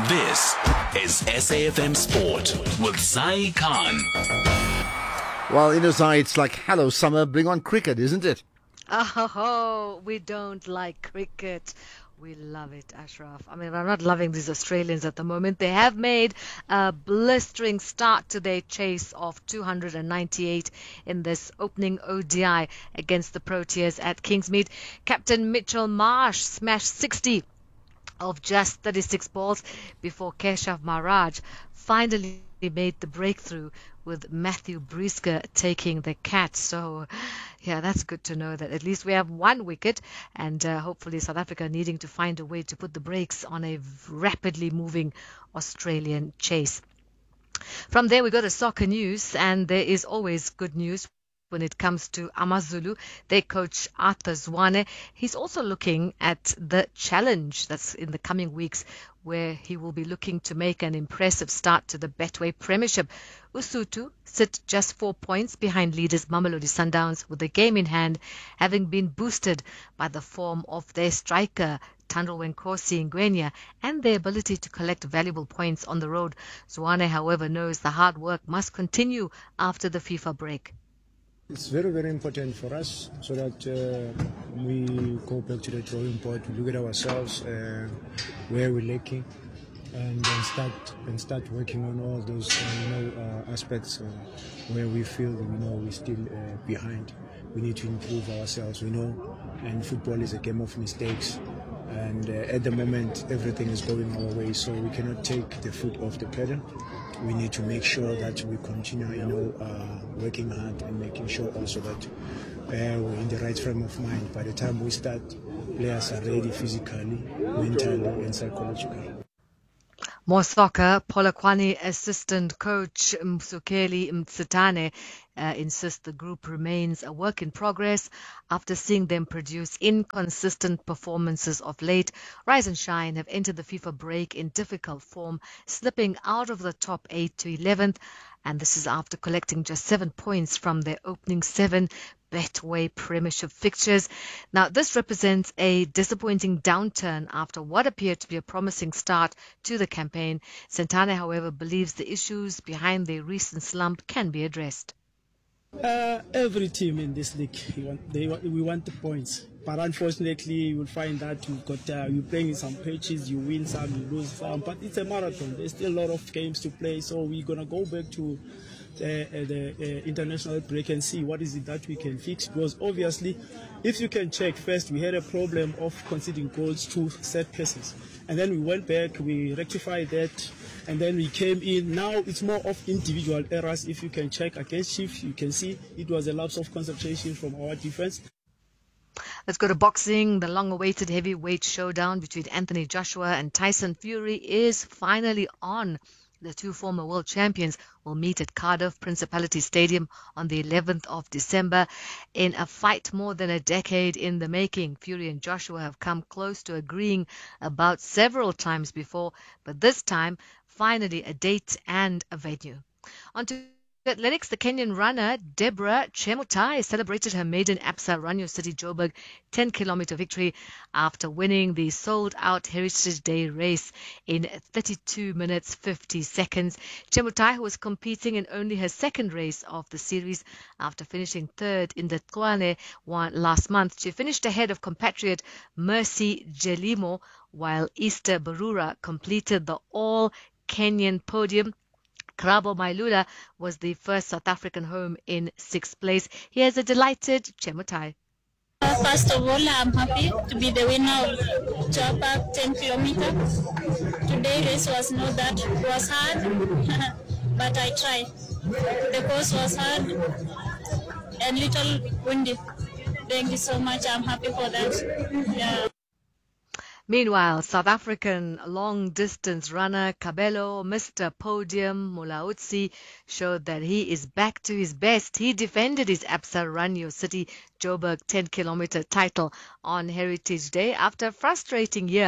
This is SAFM Sport with Zai Khan. Well, Zai, it's like, hello, summer, bring on cricket, isn't it? Oh, we don't like cricket. We love it, Ashraf. I mean, I'm not loving these Australians at the moment. They have made a blistering start to their chase of 298 in this opening ODI against the Proteas at Kingsmead. Captain Mitchell Marsh smashed 60 of just 36 balls before Keshav Maharaj finally made the breakthrough with Matthew Breesker taking the catch. So, yeah, that's good to know that at least we have one wicket, and hopefully South Africa needing to find a way to put the brakes on a rapidly moving Australian chase. From there, we go to soccer news, and there is always good news when it comes to AmaZulu. Their coach Arthur Zwane, he's also looking at the challenge that's in the coming weeks, where he will be looking to make an impressive start to the Betway Premiership. Usutu sit just 4 points behind leaders Mamelodi Sundowns with the game in hand, having been boosted by the form of their striker Thandolwe Ngwenya and their ability to collect valuable points on the road. Zwane, however, knows the hard work must continue after the FIFA break. It's very, very important for us so that we go back to the drawing board, we look at ourselves, where we're lacking, and then start working on all those aspects where we feel we're still behind. We need to improve ourselves, and football is a game of mistakes. And at the moment, everything is going our way, so we cannot take the foot off the pedal. We need to make sure that we continue, working hard and making sure also that we're in the right frame of mind. By the time we start, players are ready physically, mentally, and psychologically. More soccer. Polokwane assistant coach Msukeli Mtsitane insists the group remains a work in progress after seeing them produce inconsistent performances of late. Rise and Shine have entered the FIFA break in difficult form, slipping out of the top 8 to 11th, and this is after collecting just 7 points from their opening 7 Betway Premiership fixtures. Now, this represents a disappointing downturn after what appeared to be a promising start to the campaign. Santana, however, believes the issues behind their recent slump can be addressed. Every team in this league, we want the points. But unfortunately, you will find that you're playing in some pitches, you win some, you lose some. But it's a marathon. There's still a lot of games to play. So we're going to go back to the international break and see what is it that we can fix. Because obviously, if you can check first, we had a problem of conceding goals to set pieces. And then we went back, we rectified that, and then we came in. Now it's more of individual errors. If you can check against Chiefs, you can see it was a lapse of concentration from our defense. Let's go to boxing. The long-awaited heavyweight showdown between Anthony Joshua and Tyson Fury is finally on. The two former world champions will meet at Cardiff Principality Stadium on the 11th of December in a fight more than a decade in the making. Fury and Joshua have come close to agreeing about several times before, but this time, finally a date and a venue. On to athletics. The Kenyan runner Deborah Chemutai celebrated her maiden Absa Ranyo City Joburg 10-kilometer victory after winning the sold-out Heritage Day race in 32 minutes 50 seconds. Chemutai, who was competing in only her second race of the series after finishing third in the Tshwane one last month, she finished ahead of compatriot Mercy Jelimo, while Easter Barura completed the all-Kenyan podium. Krabo Mailula was the first South African home in 6th place. Here's a delighted Chemutai. First of all, I'm happy to be the winner of Joburg 10 kilometers. Today race was not that, it was hard, but I tried. The course was hard and little windy. Thank you so much. I'm happy for that. Yeah. Meanwhile, South African long-distance runner Kabelo Mr. Podium Mulaudzi showed that he is back to his best. He defended his Absa Ranyo City Joburg 10-kilometer title on Heritage Day after a frustrating year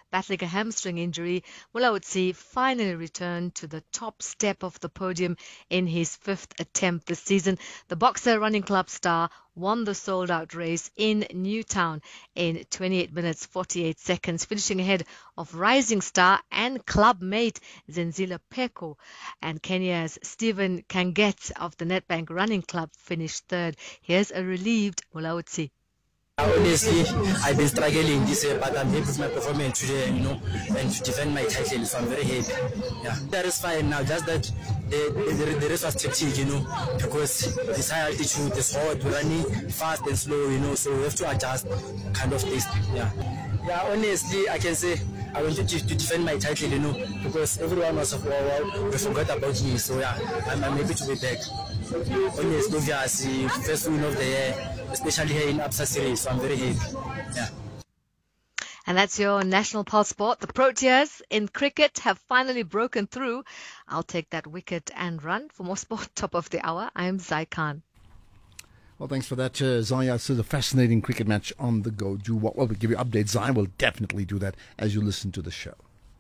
Battling a hamstring injury, Mulaudzi finally returned to the top step of the podium in his 5th attempt this season. The Boxer Running Club star won the sold-out race in Newtown in 28 minutes 48 seconds, finishing ahead of rising star and club mate Zenzile Peko. And Kenya's Stephen Kanget of the Nedbank Running Club finished 3rd. Here's a relieved Mulaudzi. Honestly, I've been struggling this year, but I'm happy with my performance today, and to defend my title, so I'm very happy. Yeah, that is fine now, just that the race was tactic, because this high altitude, this hot, we're running fast and slow, so we have to adjust kind of this. Yeah, honestly, I can say I wanted to defend my title, because everyone was we forgot about me, so yeah, I'm happy to be back. Honestly, obviously, first win of the year, especially here in Absa Series, so I'm very happy. Yeah. And that's your National Pulse Sport. The Proteas in cricket have finally broken through. I'll take that wicket and run. For more sport, top of the hour, I'm Zai Khan. Well, thanks for that, Zaya. So the fascinating cricket match on the go. We'll give you updates. Zaya will definitely do that as you listen to the show.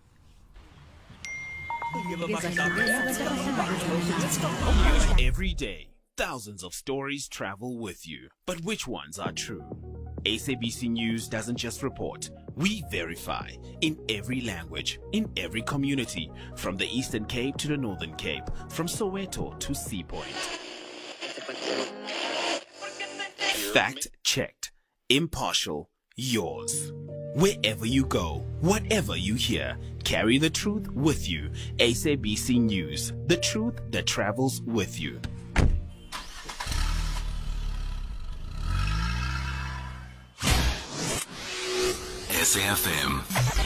Every day, thousands of stories travel with you. But which ones are true? SABC News doesn't just report. We verify in every language, in every community, from the Eastern Cape to the Northern Cape, from Soweto to Sea Point. Fact-checked, impartial, yours. Wherever you go, whatever you hear, carry the truth with you. SABC News, the truth that travels with you. SAFM.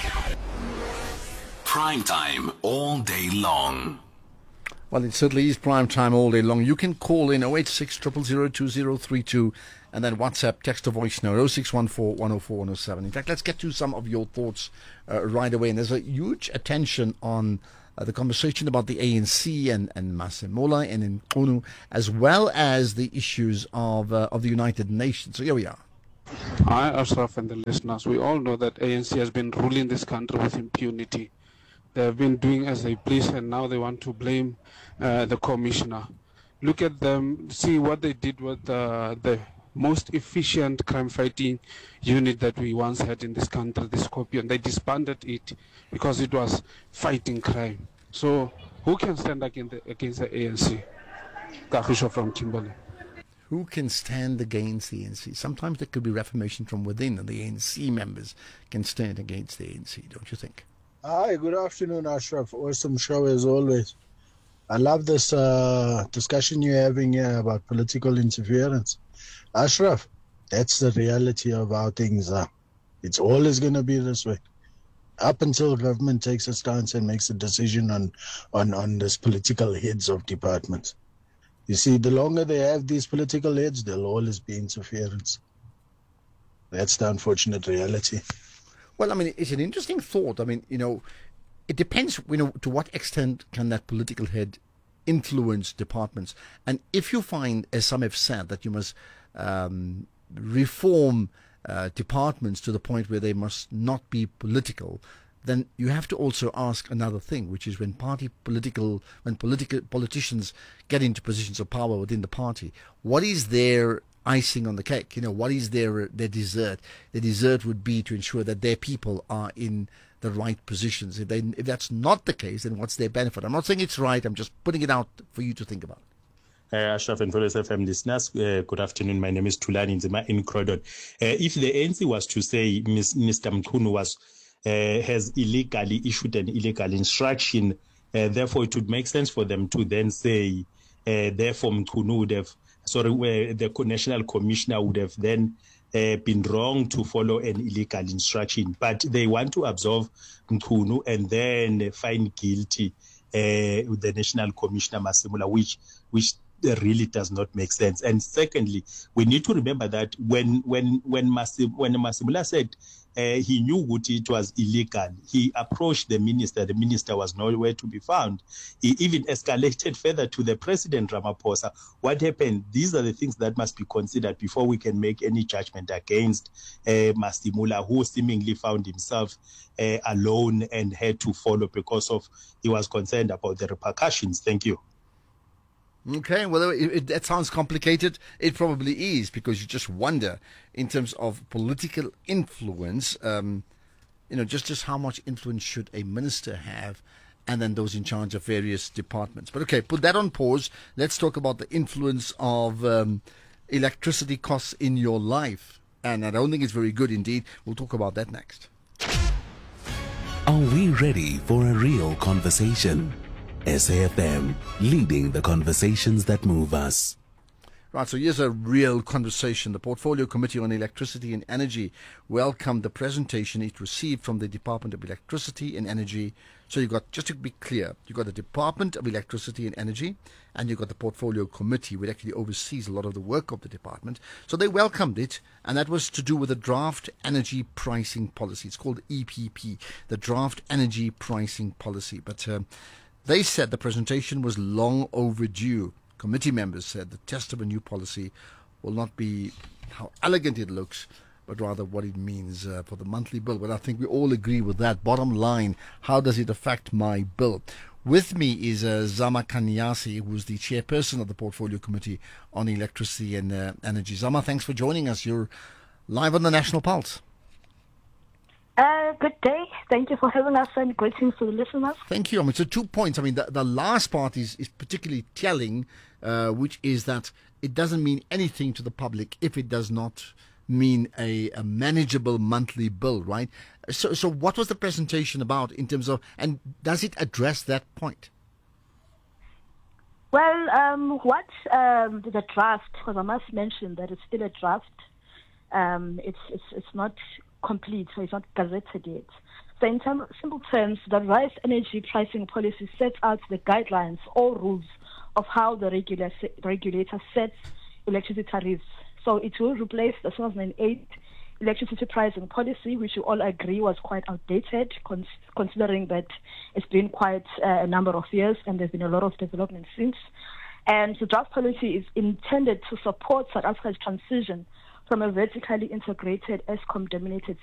Prime time all day long. Well, it certainly is prime time all day long. You can call in 086 000 2032 and then WhatsApp, text or voice note 0614 104 107. In fact, let's get to some of your thoughts right away. And there's a huge attention on the conversation about the ANC and Masemola and Mchunu, as well as the issues of the United Nations. So here we are. Hi, Ashraf and the listeners. We all know that ANC has been ruling this country with impunity. They have been doing as they please, and now they want to blame the commissioner. Look at them, see what they did with the most efficient crime-fighting unit that we once had in this country, the Scorpion. They disbanded it because it was fighting crime. So who can stand against the ANC? Kahisho from Kimberley. Who can stand against the ANC? Sometimes there could be reformation from within, and the ANC members can stand against the ANC, don't you think? Hi, good afternoon, Ashraf. Awesome show as always. I love this discussion you're having here about political interference. Ashraf, that's the reality of how things are. It's always going to be this way. Up until government takes a stance and makes a decision on this political heads of departments. You see, the longer they have these political heads, there'll always be interference. That's the unfortunate reality. Well, I mean, it's an interesting thought. I mean, it depends, to what extent can that political head influence departments. And if you find, as some have said, that you must reform departments to the point where they must not be political, then you have to also ask another thing, which is when politicians get into positions of power within the party, what is their icing on the cake? What is their dessert? The dessert would be to ensure that their people are in the right positions. If that's not the case, then what's their benefit? I'm not saying it's right. I'm just putting it out for you to think about. Ashraf and Fellows FM listeners, good afternoon. My name is Tulani Nzima in Croydon. If the ANC was to say Mr. Mchunu has illegally issued an illegal instruction, therefore it would make sense for them to then say, therefore Mchunu would have, the National Commissioner would have then been wrong to follow an illegal instruction. But they want to absolve Mchunu and then find guilty the National Commissioner Masemola, which really does not make sense. And secondly, we need to remember that when Masimula said he knew what it was illegal, he approached the minister. The minister was nowhere to be found. He even escalated further to the president, Ramaphosa. What happened? These are the things that must be considered before we can make any judgment against Masimula, who seemingly found himself alone and had to follow because of he was concerned about the repercussions. Thank you. Okay, well, that sounds complicated. It probably is, because you just wonder, in terms of political influence, just how much influence should a minister have, and then those in charge of various departments. But okay, put that on pause. Let's talk about the influence of electricity costs in your life. And I don't think it's very good indeed. We'll talk about that next. Are we ready for a real conversation? SAFM, leading the conversations that move us. Right, so here's a real conversation. The Portfolio Committee on Electricity and Energy welcomed the presentation it received from the Department of Electricity and Energy. So you got, just to be clear, you got the Department of Electricity and Energy, and you got the Portfolio Committee, which actually oversees a lot of the work of the department. So they welcomed it, and that was to do with the Draft Energy Pricing Policy. It's called EPP, the Draft Energy Pricing Policy. But they said the presentation was long overdue. Committee members said the test of a new policy will not be how elegant it looks, but rather what it means for the monthly bill. Well, I think we all agree with that. Bottom line, how does it affect my bill? With me is Zama Kanyasi, who's the chairperson of the Portfolio Committee on Electricity and Energy. Zama, thanks for joining us. You're live on the National Pulse. Good day. Thank you for having us, and greetings to the listeners. Thank you. So 2 points. The last part is particularly telling, which is that it doesn't mean anything to the public if it does not mean a manageable monthly bill, right? So what was the presentation about in terms of, and does it address that point? Well, what the draft, because I must mention that it's still a draft. It's not complete, so it's not gazetted yet. So in simple terms, the revised energy pricing policy sets out the guidelines or rules of how the regulator sets electricity tariffs. So it will replace the 2008 electricity pricing policy, which you all agree was quite outdated, considering that it's been quite a number of years and there's been a lot of development since. And the draft policy is intended to support South Africa's transition from a vertically integrated ESCOM-dominated